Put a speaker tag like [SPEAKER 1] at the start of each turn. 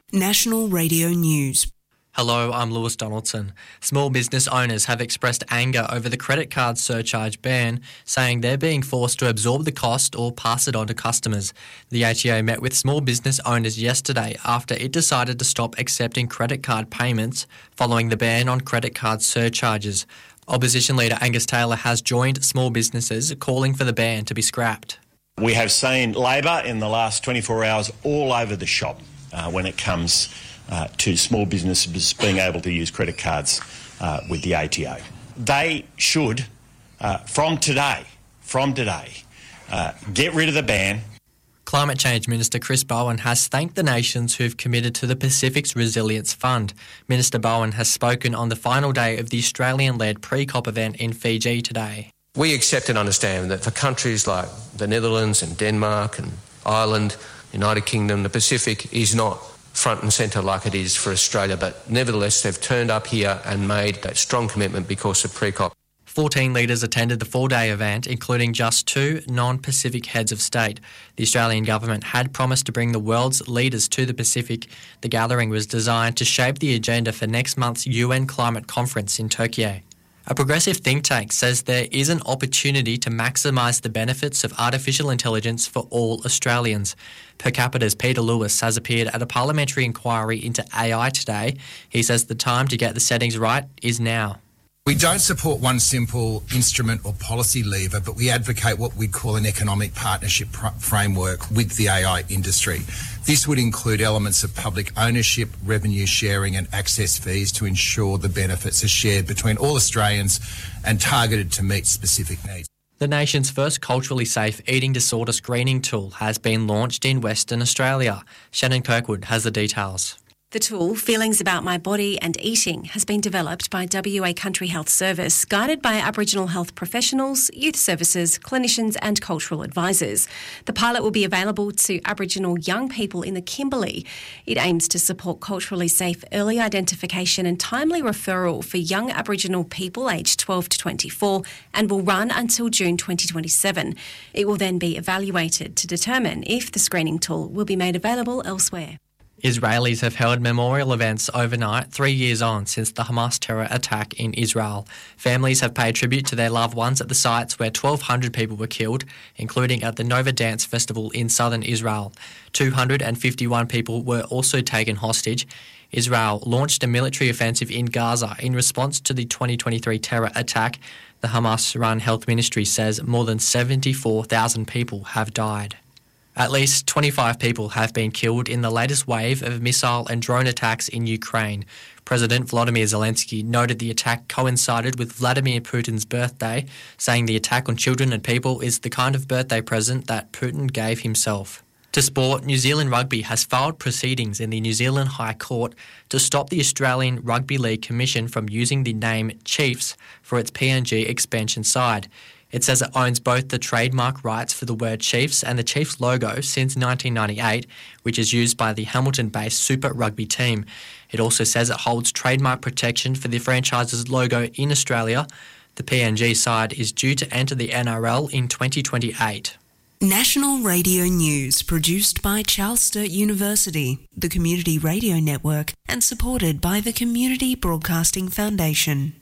[SPEAKER 1] National Radio News.
[SPEAKER 2] Hello, I'm Lewis Donaldson. Small business owners have expressed anger over the credit card surcharge ban, saying they're being forced to absorb the cost or pass it on to customers. The ATO met with small business owners yesterday after it decided to stop accepting credit card payments following the ban on credit card surcharges. Opposition leader Angus Taylor has joined small businesses calling for the ban to be scrapped.
[SPEAKER 3] We have seen Labor in the last 24 hours all over the shop when it comes to small businesses being able to use credit cards with the ATO. They should, from today, get rid of the ban.
[SPEAKER 2] Climate Change Minister Chris Bowen has thanked the nations who've committed to the Pacific's Resilience Fund. Minister Bowen has spoken on the final day of the Australian-led pre-COP event in Fiji today.
[SPEAKER 4] We accept and understand that for countries like the Netherlands and Denmark and Ireland, United Kingdom, the Pacific is not front and centre like it is for Australia, but nevertheless they've turned up here and made that strong commitment because of pre-COP.
[SPEAKER 2] 14 leaders attended the four-day event, including just 2 non-Pacific heads of state. The Australian government had promised to bring the world's leaders to the Pacific. The gathering was designed to shape the agenda for next month's UN climate conference in Tokyo. A progressive think tank says there is an opportunity to maximise the benefits of artificial intelligence for all Australians. Per Capita's Peter Lewis has appeared at a parliamentary inquiry into AI today. He says the time to get the settings right is now.
[SPEAKER 5] We don't support one simple instrument or policy lever, but we advocate what we call an economic partnership framework with the AI industry. This would include elements of public ownership, revenue sharing and access fees to ensure the benefits are shared between all Australians and targeted to meet specific needs.
[SPEAKER 2] The nation's first culturally safe eating disorder screening tool has been launched in Western Australia. Shannon Kirkwood has the details.
[SPEAKER 6] The tool, Feelings About My Body and Eating, has been developed by WA Country Health Service, guided by Aboriginal health professionals, youth services, clinicians and cultural advisors. The pilot will be available to Aboriginal young people in the Kimberley. It aims to support culturally safe early identification and timely referral for young Aboriginal people aged 12 to 24 and will run until June 2027. It will then be evaluated to determine if the screening tool will be made available elsewhere.
[SPEAKER 2] Israelis have held memorial events overnight 3 years on since the Hamas terror attack in Israel. Families have paid tribute to their loved ones at the sites where 1,200 people were killed, including at the Nova Dance Festival in southern Israel. 251 people were also taken hostage. Israel launched a military offensive in Gaza in response to the 2023 terror attack. The Hamas-run health ministry says more than 74,000 people have died. At least 25 people have been killed in the latest wave of missile and drone attacks in Ukraine. President Volodymyr Zelensky noted the attack coincided with Vladimir Putin's birthday, saying the attack on children and people is the kind of birthday present that Putin gave himself. To sport, New Zealand Rugby has filed proceedings in the New Zealand High Court to stop the Australian Rugby League Commission from using the name Chiefs for its PNG expansion side. It says it owns both the trademark rights for the word Chiefs and the Chiefs logo since 1998, which is used by the Hamilton-based Super Rugby team. It also says it holds trademark protection for the franchise's logo in Australia. The PNG side is due to enter the NRL in 2028.
[SPEAKER 1] National Radio News, produced by Charles Sturt University, the Community Radio Network, and supported by the Community Broadcasting Foundation.